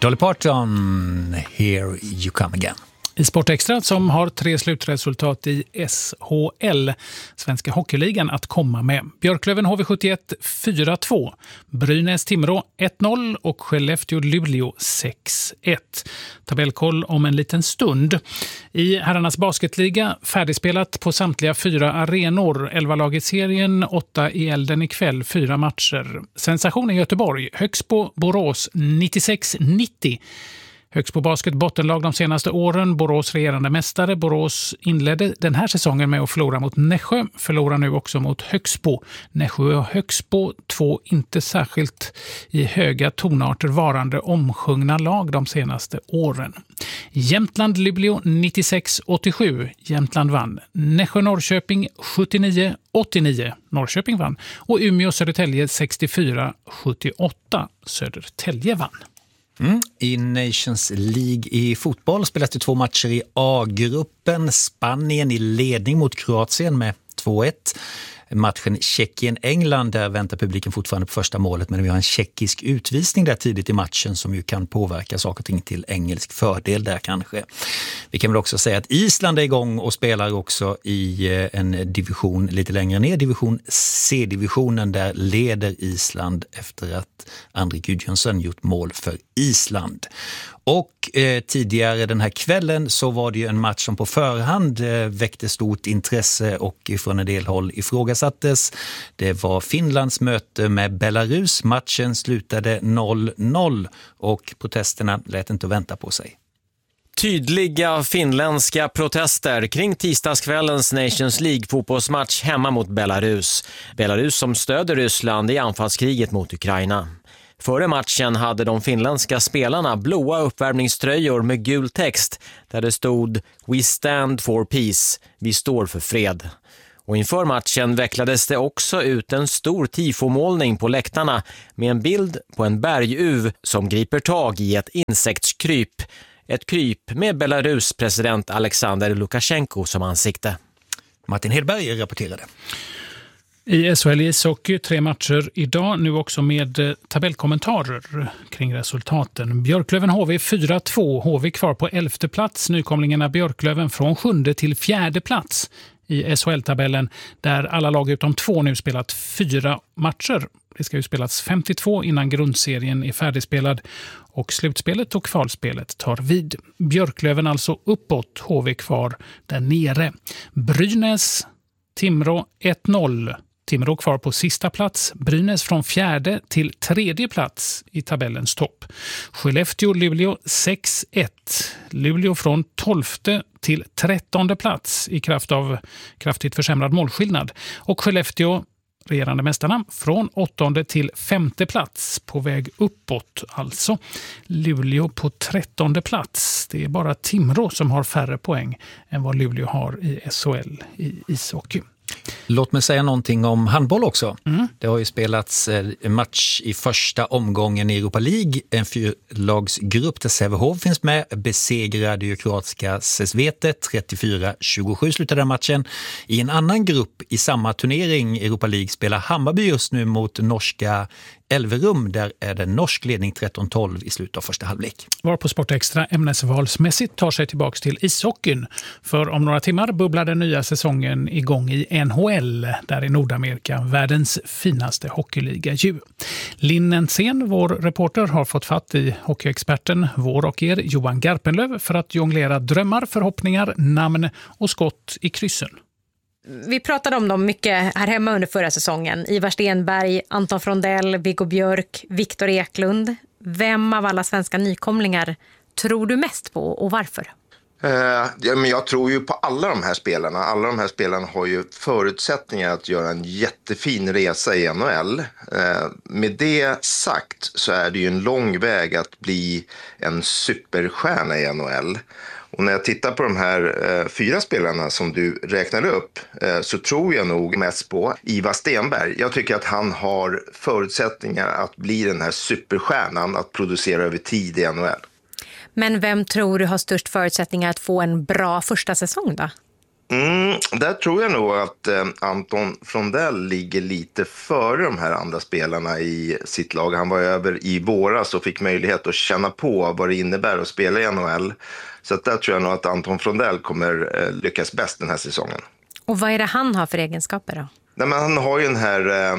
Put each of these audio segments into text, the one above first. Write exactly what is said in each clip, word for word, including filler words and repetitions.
Dolly Parton, Here You Come Again. I Sportextra som har tre slutresultat i S H L, Svenska Hockeyligan, att komma med. Björklöven H V sjuttioett fyra två, Brynäs Timrå ett noll och Skellefteå Luleå sex ett. Tabellkoll om en liten stund. I herrarnas basketliga färdigspelat på samtliga fyra arenor. elva lag i serien, åtta i elden ikväll, fyra matcher. Sensation i Göteborg, Högsbo Borås nittiosex nittio. Högsbo Basket bottenlag de senaste åren, Borås regerande mästare. Borås inledde den här säsongen med att förlora mot Nässjö, förlorar nu också mot Högsbo. Nässjö och Högsbo, två inte särskilt i höga tonarter varande omsjungna lag de senaste åren. Jämtland Luleå nittiosex åttiosju, Jämtland vann. Nässjö Norrköping sjuttionio åttionio, Norrköping vann. Och Umeå Södertälje sextiofyra sjuttioåtta, Södertälje vann. Mm. I Nations League i fotboll spelas det två matcher i A-gruppen. Spanien i ledning mot Kroatien med två ett. Matchen Tjeckien-England, där väntar publiken fortfarande på första målet, men vi har en tjeckisk utvisning där tidigt i matchen som ju kan påverka saker och ting till engelsk fördel där kanske. Vi kan väl också säga att Island är igång och spelar också i en division lite längre ner, division C-divisionen, där leder Island efter att André Gudjonsson gjort mål för Island. Och eh, tidigare den här kvällen så var det ju en match som på förhand eh, väckte stort intresse och från en del håll ifrågasattes. Det var Finlands möte med Belarus. Matchen slutade noll noll och protesterna lät inte vänta på sig. Tydliga finländska protester kring tisdagskvällens Nations League-fotbollsmatch hemma mot Belarus. Belarus som stöder Ryssland i anfallskriget mot Ukraina. Före matchen hade de finländska spelarna blåa uppvärmningströjor med gul text där det stod "We stand for peace", vi står för fred. Och inför matchen vecklades det också ut en stor tifomålning på läktarna med en bild på en berguv som griper tag i ett insektskryp. Ett kryp med Belarus president Alexander Lukasjenko som ansikte. Martin Hedberg rapporterade. I S H L ishockey tre matcher idag, nu också med tabellkommentarer kring resultaten. Björklöven H V fyra två, H V kvar på elfte plats. Nykomlingarna Björklöven från sjunde till fjärde plats i S H L-tabellen, där alla lag utom två nu spelat fyra matcher. Det ska ju spelas femtiotvå innan grundserien är färdigspelad och slutspelet och kvalspelet tar vid. Björklöven alltså uppåt, H V kvar där nere. Brynäs Timrå ett noll. Timrå kvar på sista plats. Brynäs från fjärde till tredje plats i tabellens topp. Skellefteå Luleå sex ett. Luleå från tolfte till trettonde plats i kraft av kraftigt försämrad målskillnad. Och Skellefteå, regerande mästarna, från åttonde till femte plats, på väg uppåt alltså. Luleå på trettonde plats. Det är bara Timrå som har färre poäng än vad Luleå har i S H L i ishockey. Låt mig säga någonting om handboll också. Mm. Det har ju spelats en match i första omgången i Europa League. En fyrlagsgrupp där Sävehof finns med. Besegrade ju kroatiska Sesvete. trettiofyra tjugosju slutade den matchen. I en annan grupp i samma turnering, Europa League, spelar Hammarby just nu mot norska Elverum. Där är det norsk ledning tretton tolv i slutet av första halvlek. Var på Sportextra ämnesvalsmässigt tar sig tillbaka till ishockeyn. För om några timmar bubblar den nya säsongen igång i N H L, där i Nordamerika, världens finaste hockeyliga ju. Linn Nensén, vår reporter, har fått fatt i hockeyexperten, vår och er Johan Garpenlöv, för att jonglera drömmar, förhoppningar, namn och skott i kryssen. Vi pratade om dem mycket här hemma under förra säsongen. Ivar Stenberg, Anton Frondell, Viggo Björk, Viktor Eklund. Vem av alla svenska nykomlingar tror du mest på och varför? Uh, ja, men jag tror ju på alla de här spelarna. Alla de här spelarna har ju förutsättningar att göra en jättefin resa i N H L. Uh, med det sagt så är det ju en lång väg att bli en superstjärna i N H L. Och när jag tittar på de här eh, fyra spelarna som du räknar upp eh, så tror jag nog mest på Ivar Stenberg. Jag tycker att han har förutsättningar att bli den här superstjärnan, att producera över tid i N H L. Men vem tror du har störst förutsättningar att få en bra första säsong då? Mm, där tror jag nog att eh, Anton Frondell ligger lite före de här andra spelarna i sitt lag. Han var över i våras och fick möjlighet att känna på vad det innebär att spela i N H L. Så att där tror jag nog att Anton Frondell kommer eh, lyckas bäst den här säsongen. Och vad är det han har för egenskaper då? Nej, men han har ju den här eh,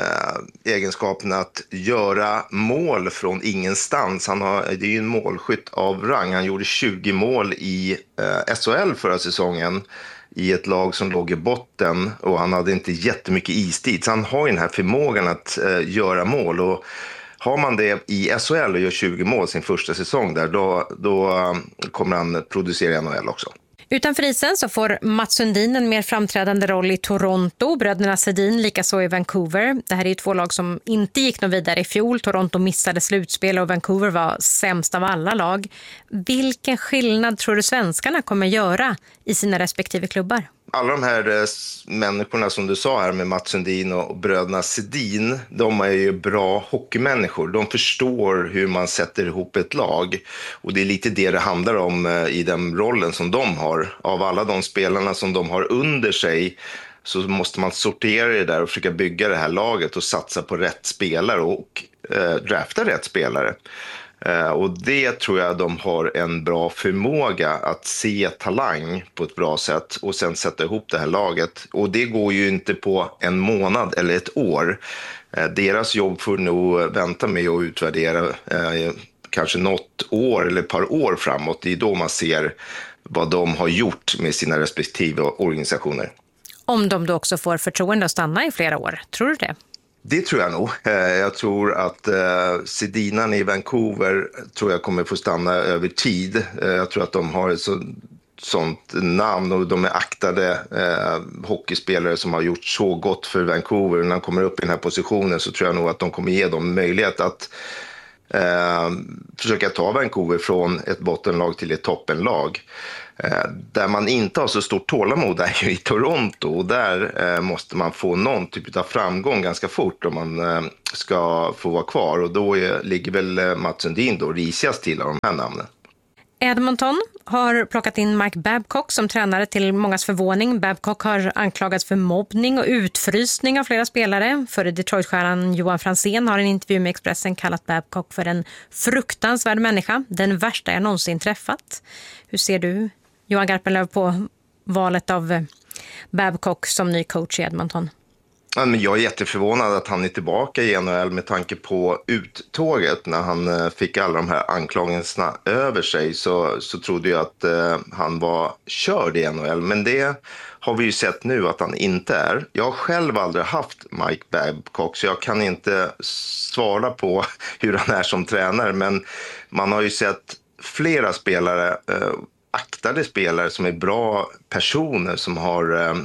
egenskapen att göra mål från ingenstans. Han har, det är ju en målskytt av rang. Han gjorde tjugo mål i eh, S H L förra säsongen i ett lag som låg i botten och han hade inte jättemycket istid. Så han har ju den här förmågan att eh, göra mål, och har man det i S H L och gör tjugo mål sin första säsong där, då, då kommer han producera i N H L också. Utanför isen så får Mats Sundin en mer framträdande roll i Toronto, bröderna Sedin likaså i Vancouver. Det här är ju två lag som inte gick något vidare i fjol. Toronto missade slutspel och Vancouver var sämst av alla lag. Vilken skillnad tror du svenskarna kommer göra i sina respektive klubbar? Alla de här eh, människorna som du sa här med Mats Sundin och bröderna Sedin, de är ju bra hockeymänniskor. De förstår hur man sätter ihop ett lag, och det är lite det det handlar om eh, i den rollen som de har. Av alla de spelarna som de har under sig så måste man sortera det där och försöka bygga det här laget och satsa på rätt spelare och eh, drafta rätt spelare. Uh, och det tror jag de har en bra förmåga att se talang på ett bra sätt och sen sätta ihop det här laget. Och det går ju inte på en månad eller ett år. Uh, deras jobb får nog vänta med att utvärdera uh, kanske något år eller ett par år framåt. Det är då man ser vad de har gjort med sina respektive organisationer. Om de då också får förtroende att stanna i flera år, tror du det? Det tror jag nog. Jag tror att eh, Sedinan i Vancouver tror jag kommer få stanna över tid. Jag tror att de har ett så, sånt namn och de är aktade eh, hockeyspelare som har gjort så gott för Vancouver. När de kommer upp i den här positionen så tror jag nog att de kommer ge dem möjlighet att eh, försöka ta Vancouver från ett bottenlag till ett toppenlag. Där man inte har så stort tålamod är ju i Toronto, och där eh, måste man få någon typ av framgång ganska fort om man eh, ska få vara kvar, och då är, ligger väl eh, Mats Sundin då risigast till av de här namnen. Edmonton har plockat in Mike Babcock som tränare till mångas förvåning. Babcock har anklagats för mobbning och utfrysning av flera spelare. Före Detroit-stjärnan Johan Franzén har i en intervju med Expressen kallat Babcock för en fruktansvärd människa. Den värsta jag någonsin träffat. Hur ser du, Johan Garpenlöv, på valet av Babcock som ny coach i Edmonton? Ja, men jag är jätteförvånad att han är tillbaka i N H L med tanke på uttåget. När han fick alla de här anklagelserna över sig så, så trodde jag att eh, han var körd i N H L. Men det har vi ju sett nu att han inte är. Jag har själv aldrig haft Mike Babcock, så jag kan inte svara på hur han är som tränare. Men man har ju sett flera spelare, eh, aktade spelare som är bra personer som har... Eh,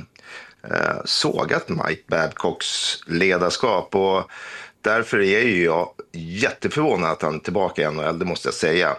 sågat Mike Babcocks ledarskap, och därför är ju jag jätteförvånad att han är tillbaka i N H L, det måste jag säga.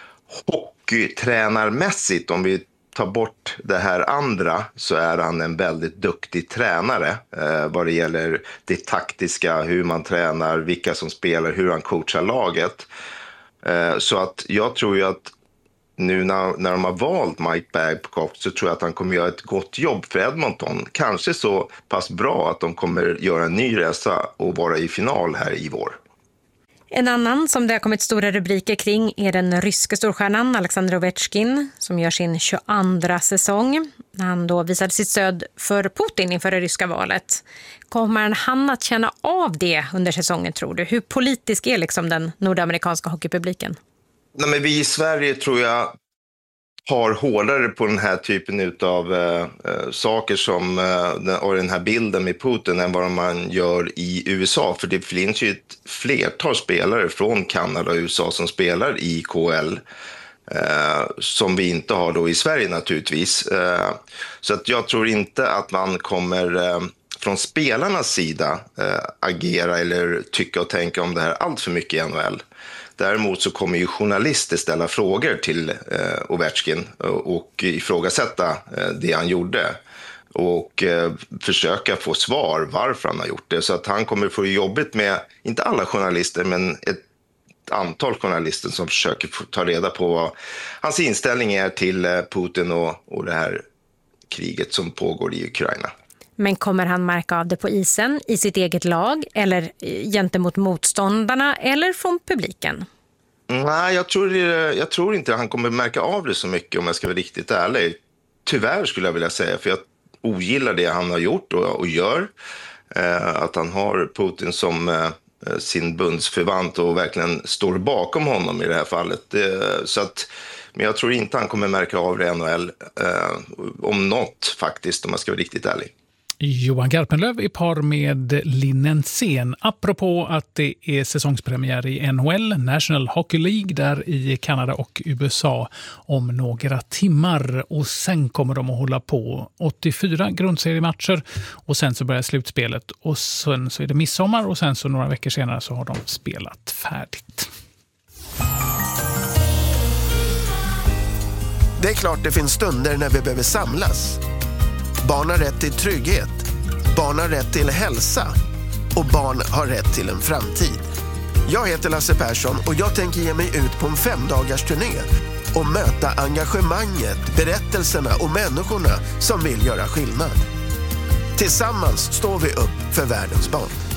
Hockeytränarmässigt, om vi tar bort det här andra, så är han en väldigt duktig tränare eh, vad det gäller det taktiska, hur man tränar, vilka som spelar, hur han coachar laget. Eh, så att jag tror ju att nu när, när de har valt Mike Babcock så tror jag att han kommer göra ett gott jobb för Edmonton. Kanske så pass bra att de kommer göra en ny resa och vara i final här i vår. En annan som det har kommit stora rubriker kring är den ryska storstjärnan Alexander Ovechkin som gör sin tjugoandra säsong. Han då visade sitt stöd för Putin inför det ryska valet. Kommer han att känna av det under säsongen, tror du? Hur politisk är liksom den nordamerikanska hockeypubliken? Nej, men vi i Sverige tror jag har hårdare på den här typen av äh, saker som äh, och den här bilden med Putin än vad man gör i U S A. För det finns ju ett flertal spelare från Kanada och U S A som spelar i K H L äh, som vi inte har då i Sverige naturligtvis. Äh, så att jag tror inte att man kommer äh, från spelarnas sida äh, agera eller tycka och tänka om det här allt för mycket i N H L. Däremot så kommer ju journalister ställa frågor till eh, Ovechkin och, och ifrågasätta eh, det han gjorde och eh, försöka få svar varför han har gjort det. Så att han kommer få jobbigt med, inte alla journalister, men ett antal journalister som försöker få ta reda på vad hans inställning är till eh, Putin och, och det här kriget som pågår i Ukraina. Men kommer han märka av det på isen, i sitt eget lag eller gentemot motståndarna eller från publiken? Nej, jag tror, jag tror inte att han kommer märka av det så mycket om jag ska vara riktigt ärlig. Tyvärr skulle jag vilja säga, för jag ogillar det han har gjort och, och gör. Eh, att han har Putin som eh, sin bundsförvant och verkligen står bakom honom i det här fallet. Eh, så att, men jag tror inte han kommer märka av det i N H L eh, om något faktiskt, om jag ska vara riktigt ärlig. Johan Garpenlöv i par med Linn Ensén. Apropå att det är säsongspremiär i N H L, National Hockey League, där i Kanada och U S A om några timmar. Och sen kommer de att hålla på åttiofyra grundseriematcher och sen så börjar slutspelet. Och sen så är det midsommar och sen så några veckor senare så har de spelat färdigt. Det är klart det finns stunder när vi behöver samlas. Barn har rätt till trygghet, barn har rätt till hälsa och barn har rätt till en framtid. Jag heter Lasse Persson och jag tänker ge mig ut på en femdagars turné och möta engagemanget, berättelserna och människorna som vill göra skillnad. Tillsammans står vi upp för världens barn.